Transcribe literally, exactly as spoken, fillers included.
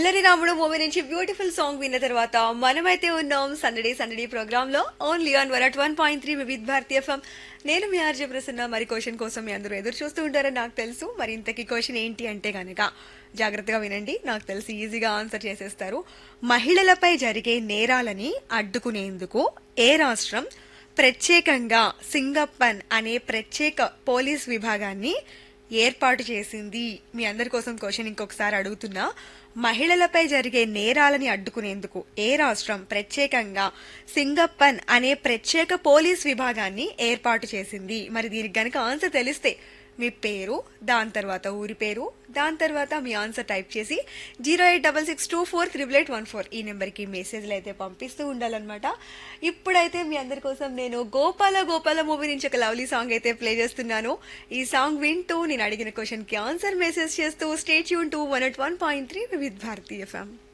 అల్లరి రాముడు మూవీ నుంచి బ్యూటిఫుల్ సాంగ్ విన్న తర్వాత మనమైతే ఉన్నాం సందడి సందడి ప్రోగ్రామ్ లో only on one at one point three Vividh Bharati FM. నేను మీ ఆర్జే ప్రసన్న. మరి క్వశ్చన్ కోసం మీ అందరూ ఎదురు చూస్తూ ఉంటారని నాకు తెలుసు. మరి ఇంతకీ క్వశ్చన్ ఏంటి అంటే గనక జాగ్రత్తగా వినండి, నాకు తెలిసి ఈజీగా ఆన్సర్ చేసేస్తారు. మహిళలపై జరిగే నేరాలని అడ్డుకునేందుకు ఏ రాష్ట్రం ప్రత్యేకంగా సింగప్పన్ అనే ప్రత్యేక పోలీస్ విభాగాన్ని ఏర్పాటు చేసింది? మీ అందరి కోసం క్వశ్చన్ ఇంకొకసారి అడుగుతున్నా. మహిళలపై జరిగే నేరాలని అడ్డుకునేందుకు ఏ రాష్ట్రం ప్రత్యేకంగా సింగప్పన్ అనే ప్రత్యేక పోలీస్ విభాగాన్ని ఏర్పాటు చేసింది? మరి దీనికి గనక ఆన్సర్ తెలిస్తే మీ పేరు, దాని తర్వాత ఊరి పేరు, దాని తర్వాత మీ ఆన్సర్ టైప్ చేసి zero eight double six two four triple eight one four ఈ నెంబర్కి మెసేజ్లు అయితే పంపిస్తూ ఉండాలన్నమాట. ఇప్పుడైతే మీ అందరి కోసం నేను గోపాల గోపాల మూవీ నుంచి ఒక లవ్లీ సాంగ్ అయితే ప్లే చేస్తున్నాను. ఈ సాంగ్ వింటూ నేను అడిగిన క్వశ్చన్కి ఆన్సర్ మెసేజ్ చేస్తూ stay tune to one at one point three with Bharati FM.